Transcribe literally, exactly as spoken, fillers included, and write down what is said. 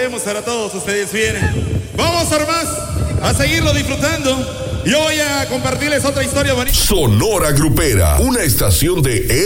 traemos para todos ustedes. Bien, vamos a más a seguirlo disfrutando. Yo voy a compartirles otra historia bonita. Sonora Grupera, una estación de